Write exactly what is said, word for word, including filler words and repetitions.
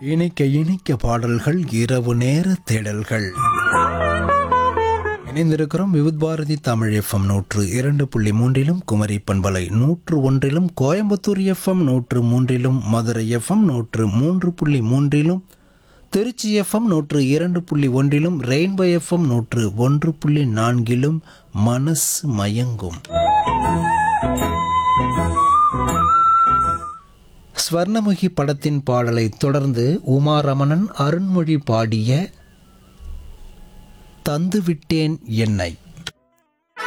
இனிக்க இனிக்க பாடல்கள், இரவு நேர தேடல்கள். இணைந்திருக்கிறோம் விவித் பாரதி தமிழ் எஃப்எம் நூற்று இரண்டு புள்ளி மூன்றிலும், குமரி பண்பலை நூற்று ஒன்றிலும், கோயம்புத்தூர் எஃப்எம் நூற்று மூன்றிலும், மதுரை எஃப்எம் நூற்று மூன்று புள்ளி மூன்றிலும், திருச்சி எஃப்எம் நூற்று இரண்டு புள்ளி ஒன்றிலும், ரெயின்போ எஃப்எம் நூற்று ஒன்று புள்ளி நான்கிலும் மனசு மயங்கும். ஸ்வர்ணமுகி படத்தின் பாடலை தொடர்ந்து உமா ரமணன், அருண்மொழி பாடிய தந்துவிட்டேன் என்னை.